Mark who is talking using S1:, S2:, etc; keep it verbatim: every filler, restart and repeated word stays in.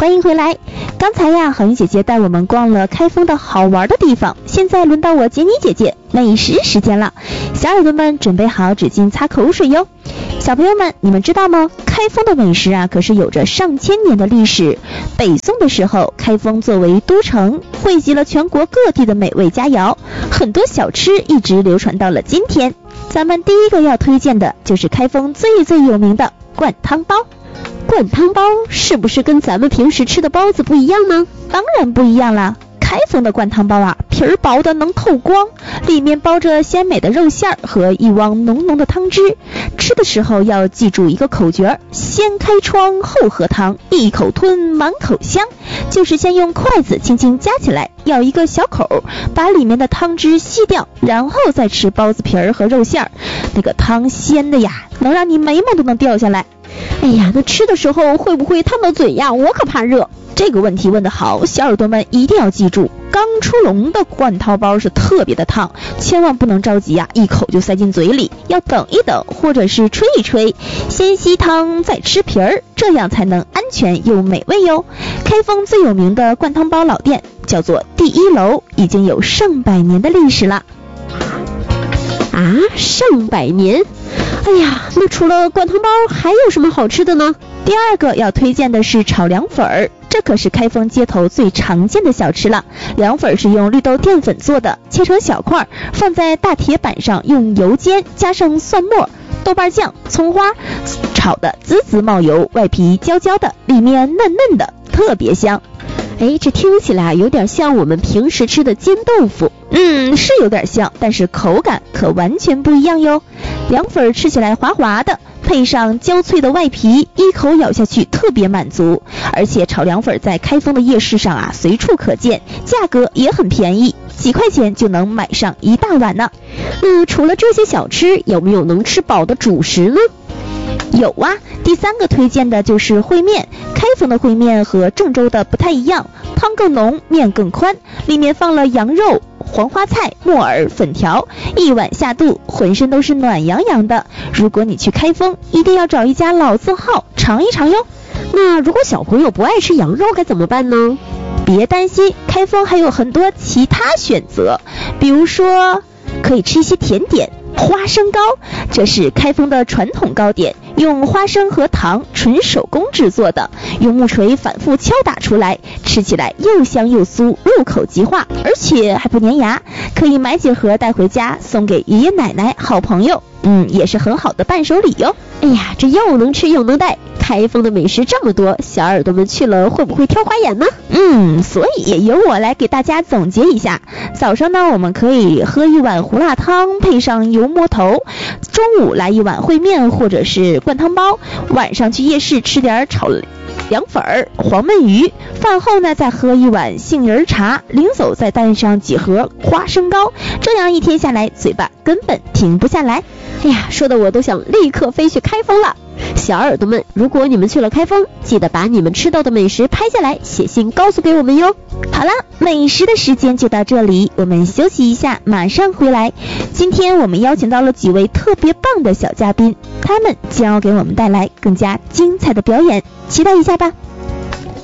S1: 欢迎回来。刚才呀，郝云姐姐带我们逛了开封的好玩的地方，现在轮到我杰妮姐姐美食时间了。小耳朵们准备好纸巾擦口水哟。小朋友们，你们知道吗？开封的美食啊，可是有着上千年的历史。北宋的时候，开封作为都城，汇集了全国各地的美味佳肴，很多小吃一直流传到了今天。咱们第一个要推荐的就是开封最最有名的灌汤包。
S2: 灌汤包是不是跟咱们平时吃的包子不一样呢？
S1: 当然不一样啦。开封的灌汤包啊，皮儿薄的能透光，里面包着鲜美的肉馅儿和一汪浓浓的汤汁。吃的时候要记住一个口诀：先开窗后喝汤，一口吞满口香。就是先用筷子轻轻夹起来，咬一个小口，把里面的汤汁吸掉，然后再吃包子皮儿和肉馅儿。那个汤鲜的呀，能让你眉毛都能掉下来。
S2: 哎呀，那吃的时候会不会烫到嘴呀？我可怕热。
S1: 这个问题问得好，小耳朵们一定要记住，刚出笼的灌汤包是特别的烫，千万不能着急啊，一口就塞进嘴里，要等一等，或者是吹一吹，先吸汤再吃皮儿，这样才能安全又美味哟。开封最有名的灌汤包老店叫做第一楼，已经有上百年的历史了。
S2: 啊，上百年？哎呀，那除了灌汤包还有什么好吃的呢？
S1: 第二个要推荐的是炒凉粉儿，这可是开封街头最常见的小吃了。凉粉是用绿豆淀粉做的，切成小块，放在大铁板上用油煎，加上蒜末、豆瓣酱、葱花，炒的滋滋冒油，外皮焦焦的，里面嫩嫩的，特别香。
S2: 哎，这听起来有点像我们平时吃的煎豆腐。
S1: 嗯，是有点像，但是口感可完全不一样哟。凉粉吃起来滑滑的，配上焦脆的外皮，一口咬下去特别满足。而且炒凉粉在开封的夜市上啊随处可见，价格也很便宜，几块钱就能买上一大碗呢。
S2: 那除了这些小吃，有没有能吃饱的主食呢？
S1: 有啊，第三个推荐的就是烩面。开封的烩面和郑州的不太一样，汤更浓，面更宽，里面放了羊肉、黄花菜、木耳、粉条，一碗下肚，浑身都是暖洋洋的。如果你去开封，一定要找一家老字号尝一尝哟。
S2: 那如果小朋友不爱吃羊肉该怎么办呢？
S1: 别担心，开封还有很多其他选择，比如说可以吃一些甜点。花生糕，这是开封的传统糕点，用花生和糖纯手工制作的，用木锤反复敲打出来，吃起来又香又酥，入口即化，而且还不粘牙，可以买几盒带回家送给爷爷奶奶、好朋友，嗯，也是很好的伴手礼哟。
S2: 哎呀，这又能吃又能带，开封的美食这么多，小耳朵们去了会不会挑花眼呢？
S1: 嗯，所以也由我来给大家总结一下。早上呢，我们可以喝一碗胡辣汤，配上油馍头；中午来一碗烩面或者是灌汤包；晚上去夜市吃点炒凉粉儿、黄焖鱼；饭后呢再喝一碗杏仁茶，临走再带上几盒花生糕。这样一天下来，嘴巴根本停不下来。
S2: 哎呀，说的我都想立刻飞去开封了。小耳朵们，如果你们去了开封，记得把你们吃到的美食拍下来，写信告诉给我们哟。
S1: 好了，美食的时间就到这里，我们休息一下，马上回来。今天我们邀请到了几位特别棒的小嘉宾，他们将要给我们带来更加精彩的表演，期待一下吧。